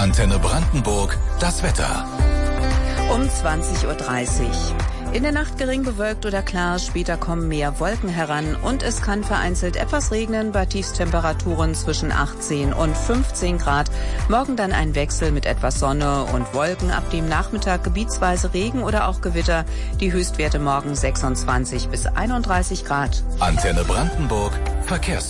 Antenne Brandenburg, das Wetter. Um 20:30 Uhr. In der Nacht gering bewölkt oder klar, später kommen mehr Wolken heran und es kann vereinzelt etwas regnen bei Tiefstemperaturen zwischen 18 und 15 Grad. Morgen dann ein Wechsel mit etwas Sonne und Wolken, ab dem Nachmittag gebietsweise Regen oder auch Gewitter. Die Höchstwerte morgen 26 bis 31 Grad. Antenne Brandenburg, Verkehrs